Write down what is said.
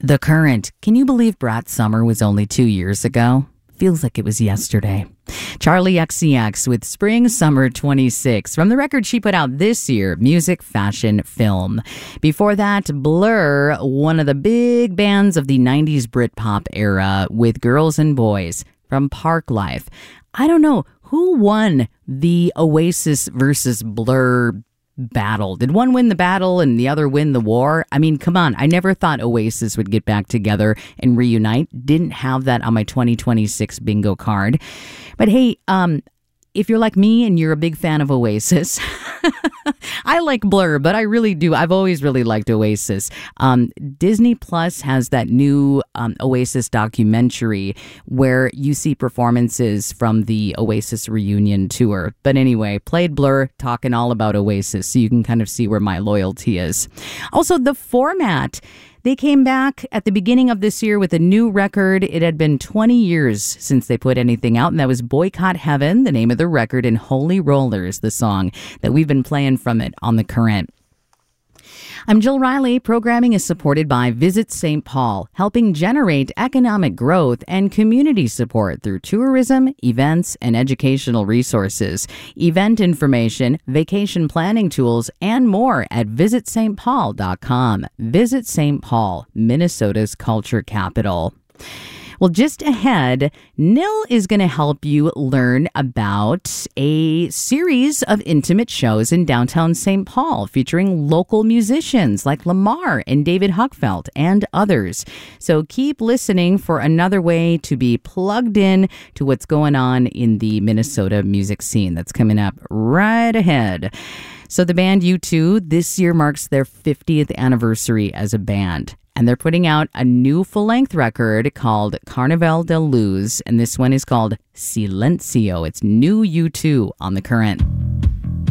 The Current. Can you believe Brat Summer was only 2 years ago? Feels like it was yesterday. Charlie XCX with Spring Summer 26 from the record she put out this year, Music, Fashion, Film. Before that, Blur, one of the big bands of the 90s Britpop era with Girls and Boys from Parklife. I don't know, who won the Oasis versus Blur battle? Did one win the battle and the other win the war? I mean, come on. I never thought Oasis would get back together and reunite. Didn't have that on my 2026 bingo card. But hey, if you're like me and you're a big fan of Oasis, I like Blur, but I really do. I've always really liked Oasis. Disney Plus has that new Oasis documentary where you see performances from the Oasis reunion tour. But anyway, played Blur, talking all about Oasis, so you can kind of see where my loyalty is. Also, the format. They came back at the beginning of this year with a new record. It had been 20 years since they put anything out, and that was Boycott Heaven, the name of the record, and Holy Rollers, the song that we've been playing from it on The Current. I'm Jill Riley. Programming is supported by Visit St. Paul, helping generate economic growth and community support through tourism, events, and educational resources. Event information, vacation planning tools, and more at visitstpaul.com. Visit St. Paul, Minnesota's culture capital. Well, just ahead, Nil is going to help you learn about a series of intimate shows in downtown St. Paul featuring local musicians like Lamar and David Huckfeld and others. So keep listening for another way to be plugged in to what's going on in the Minnesota music scene. That's coming up right ahead. So the band U2 this year marks their 50th anniversary as a band. And they're putting out a new full-length record called Carnaval de Luz. And this one is called Silencio. It's new U2 on The Current.